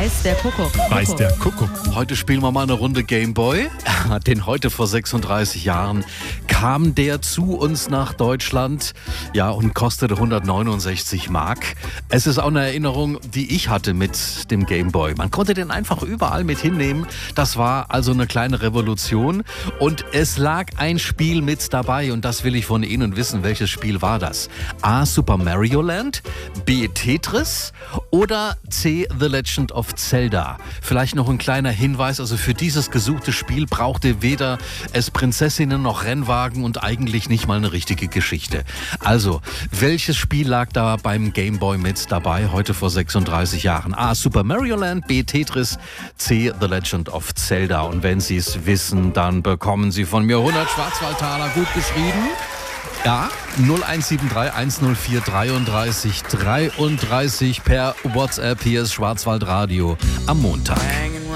Weiß der Kuckuck. Weiß der Kuckuck. Heute spielen wir mal eine Runde Gameboy. Denn heute vor 36 Jahren kam der zu uns nach Deutschland, ja, und kostete 169 Mark. Es ist auch eine Erinnerung, die ich hatte mit dem Gameboy. Man konnte den einfach überall mit hinnehmen. Das war also eine kleine Revolution. Und es lag ein Spiel mit dabei und das will ich von Ihnen wissen. Welches Spiel war das? A. Super Mario Land, B. Tetris oder C. The Legend of Zelda? Vielleicht noch ein kleiner Hinweis, also für dieses gesuchte Spiel brauchte weder es Prinzessinnen noch Rennwagen und eigentlich nicht mal eine richtige Geschichte. Also, welches Spiel lag da beim Gameboy mit dabei, heute vor 36 Jahren? A. Super Mario Land, B. Tetris, C. The Legend of Zelda. Und wenn Sie es wissen, dann bekommen Sie von mir 100 Schwarzwaldtaler, gut geschrieben. Ja, 0173 104 33 33 per WhatsApp. Hier ist Schwarzwaldradio am Montag.